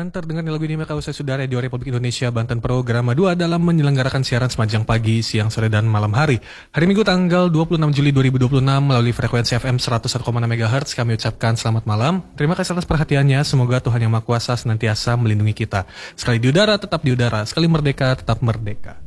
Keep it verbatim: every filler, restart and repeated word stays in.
Dan terdengarnya lagu ini maka usai sudah Radio Republik Indonesia Banten Program dua dalam menyelenggarakan siaran sepanjang pagi, siang, sore, dan malam hari. Hari Minggu tanggal dua puluh enam Juli dua ribu dua puluh enam melalui frekuensi F M seratus satu koma enam megahertz kami ucapkan selamat malam. Terima kasih atas perhatiannya, semoga Tuhan Yang Maha Kuasa senantiasa melindungi kita. Sekali di udara tetap di udara, sekali merdeka tetap merdeka.